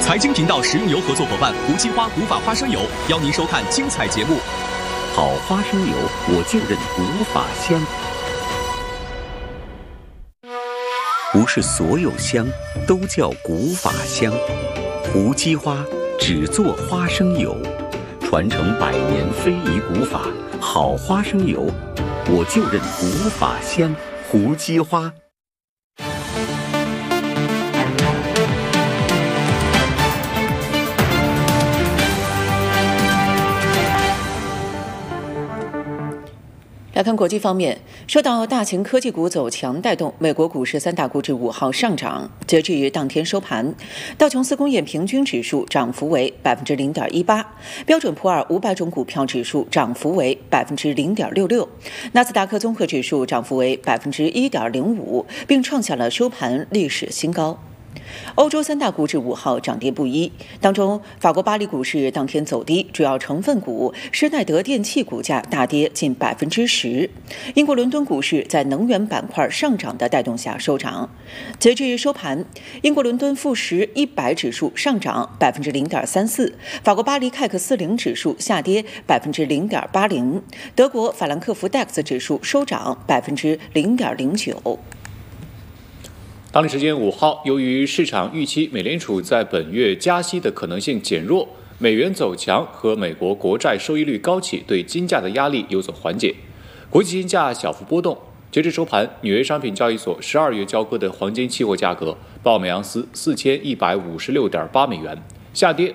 财经频道食用油合作伙伴无机花古法花生油邀您收看精彩节目。 好花生油，我就认古法香。不是所有香都叫古法香，无机花只做花生油，传承100年非遗古法，好花生油，我就认古法香，无机花。 来看国际方面，受到大型科技股走强带动，美国股市3大股指5号上涨。截至于当天收盘，道琼斯工业平均指数涨幅为 0.18%， 标准普尔500种股票指数涨幅为 0.66%， 纳斯达克综合指数涨幅为 1.05%， 并创下了收盘历史新高。欧洲3大股指5号涨跌不一，当中法国巴黎股市当天走低，主要成分股施耐德电气股价大跌近 10%。英国伦敦股市在能源板块上涨的带动下收涨。截至收盘，英国伦敦富时100指数上涨 0.34%， 法国巴黎凯克斯林指数下跌 0.80%， 德国法兰克福 DAX 指数收涨 0.09%。 当地时间5号，由于市场预期美联储在本月加息的可能性减弱，美元走强和美国国债收益率高企对金价的压力有所缓解，国际金价小幅波动。截至收盘，纽约商品交易所12月交割的黄金期货价格报每盎司4156.8美元，下跌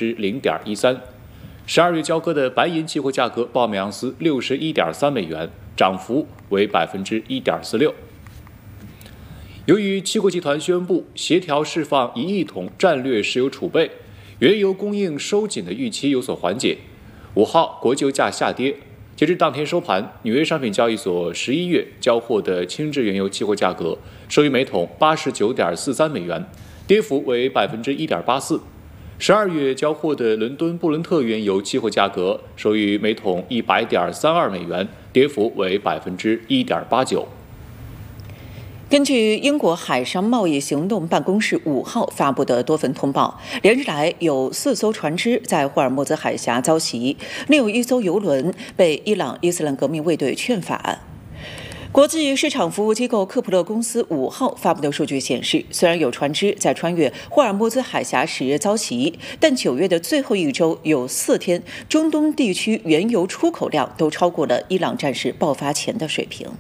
0.13%；12月交割的白银期货价格报每盎司61.3美元，涨幅为 1.46%。由于七国集团宣布协调释放1亿桶战略石油储备，原油供应收紧的预期有所缓解。5号，国际油价下跌。截至当天收盘，纽约商品交易所11月交货的轻质原油期货价格收于每桶89.43美元，跌幅为 1.84%；12月交货的伦敦布伦特原油期货价格收于每桶100.32美元，跌幅为 1.89%。 根据英国海上贸易行动办公室5号发布的多份通报，连日来有4艘船只在霍尔木兹海峡遭袭，另有1艘油轮被伊朗伊斯兰革命卫队劝返。国际市场服务机构科普勒公司5号发布的数据显示，虽然有船只在穿越霍尔木兹海峡时遭袭，但9月的最后一周有4天，中东地区原油出口量都超过了伊朗战事爆发前的水平。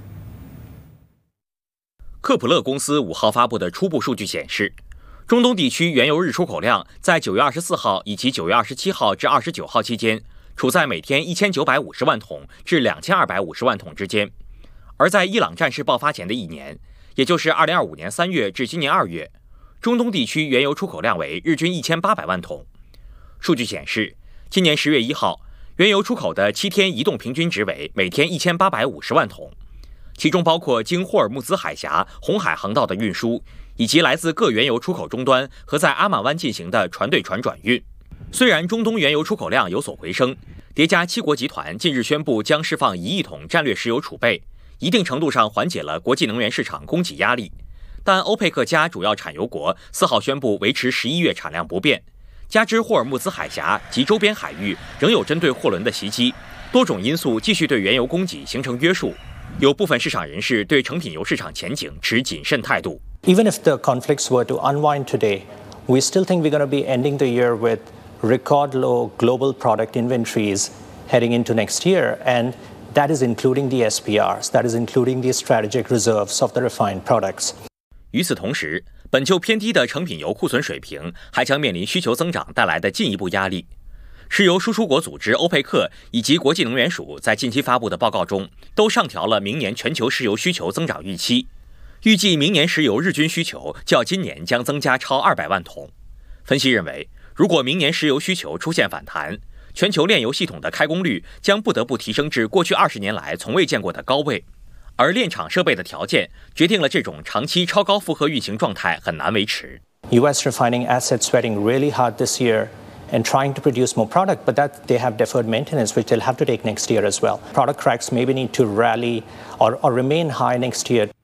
科普勒公司5号发布的初步数据显示，中东地区原油日出口量在9月24号以及9月27号至29号期间，处在每天1950万桶至2250万桶之间。而在伊朗战事爆发前的一年，也就是2025年3月至今年2月，中东地区原油出口量为日均1800万桶。数据显示，今年10月1号，原油出口的7天移动平均值为每天1850万桶。其中包括经霍尔木兹海峡、红海航道的运输，以及来自各原油出口终端和在阿曼湾进行的船对船转运。虽然中东原油出口量有所回升，叠加七国集团近日宣布将释放1亿桶战略石油储备，一定程度上缓解了国际能源市场供给压力，但欧佩克加主要产油国4号宣布维持11月产量不变，加之霍尔木兹海峡及周边海域仍有针对货轮的袭击，多种因素继续对原油供给形成约束。有部分市场人士对成品油市场前景持谨慎态度。 Even if the conflicts were to unwind today, we still think we're going to be ending the year with record low global product inventories heading into next year, and that is including the SPRs, that is including the strategic reserves of the refined products. 与此同时，本就偏低的成品油库存水平还将面临需求增长带来的进一步压力。石油输出国组织欧佩克以及国际能源署在近期发布的报告中，都上调了明年全球石油需求增长预期，预计明年石油日均需求较今年将增加超200万桶。分析认为，如果明年石油需求出现反弹，全球炼油系统的开工率将不得不提升至过去20年来从未见过的高位，而炼厂设备的条件决定了这种长期超高负荷运行状态很难维持。 U.S. refining assets sweating really hard this year.And trying to produce more product, but that they have deferred maintenance, which they'll have to take next year as well. Product cracks maybe need to rally or remain high next year.